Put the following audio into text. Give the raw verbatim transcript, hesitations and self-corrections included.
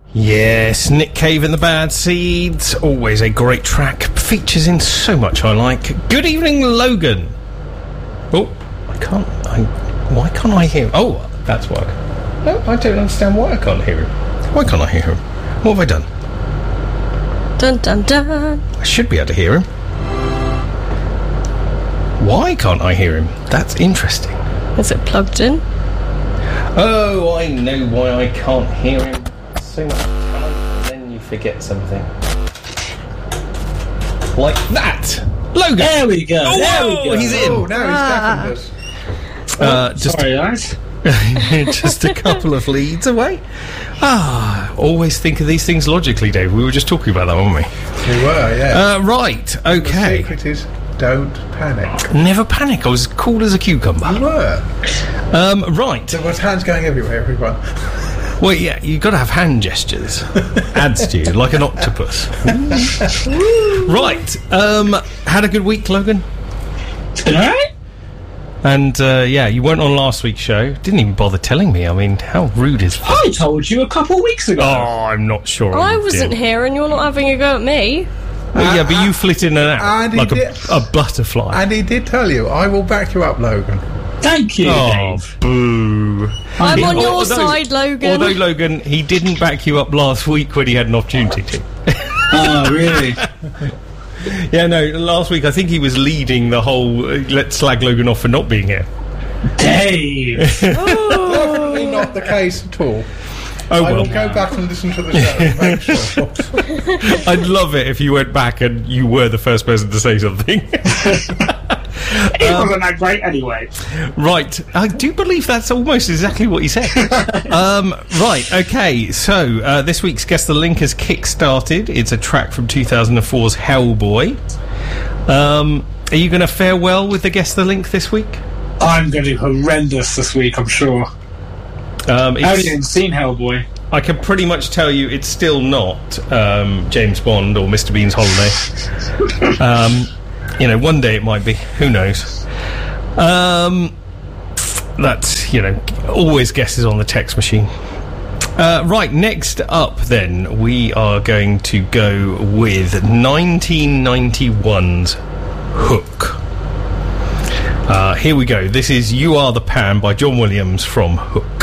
Yes, Nick Cave and the Bad Seeds. Always a great track. Features in so much I like. Good evening, Logan. Oh, I can't... I, why can't I hear him? Oh, that's why. No, I don't understand why I can't hear him. Why can't I hear him? What have I done? Dun dun dun. I should be able to hear him. Why can't I hear him? That's interesting. Is it plugged in? Oh, I know why I can't hear him. So much talent, and then you forget something. Like that! Logan! There we go! Oh, there whoa, we go! He's in! Oh, now Ah. he's deafened us. Uh, just, Sorry, guys. just a couple of leads away. Ah, always think of these things logically, Dave. We were just talking about that, weren't we? We were, yeah. Uh, right, The okay. secret is don't panic. Never panic. I was cool as a cucumber. You were. Um, right. There was hands going everywhere, everyone. Well, yeah, you've got to have hand gestures. Adds to you, like an octopus. Right. Um, had a good week, Logan? It's been alright? And, uh, yeah, you weren't on last week's show. Didn't even bother telling me. I mean, how rude is that? I told you a couple of weeks ago. Oh, I'm not sure I you wasn't did. here and you're not having a go at me. Well, yeah, but you flit in and out and he like a, did- a butterfly. And he did tell you, I will back you up, Logan. Thank you, Oh, Dave. boo. I'm He- on your although- side, Logan. Although, Logan, he didn't back you up last week when he had an opportunity to. Oh, really? Yeah, no, last week I think he was leading the whole uh, let's slag Logan off for not being here. Dave! Definitely not the case at all. Oh, I well. will go back and listen to the show and make sure. I'd love it if you went back and you were the first person to say something. It wasn't that great anyway. Right, I do believe that's almost exactly what he said. um, right, okay, so uh, this week's Guess the Link has kick-started. It's a track from two thousand four's Hellboy. Um, are you going to fare well with the Guess the Link this week? I'm going to do horrendous this week, I'm sure. Um, I haven't it's, even seen Hellboy. I can pretty much tell you it's still not um, James Bond or Mister Bean's Holiday. um, you know, one day it might be. Who knows? Um, that's, you know, always guesses on the text machine. Uh, right, next up then, we are going to go with nineteen ninety-one's Hook. Uh, here we go. This is You Are the Pan by John Williams from Hook.